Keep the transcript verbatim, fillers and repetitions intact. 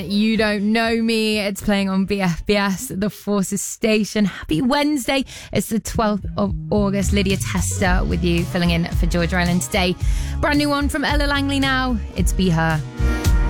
You Don't Know Me. It's playing on B F B S, The Forces Station. Happy Wednesday. It's the twelfth of August. Lydia Tester with you, filling in for Georgia Island today. Brand new one from Ella Langley now. It's Be Her.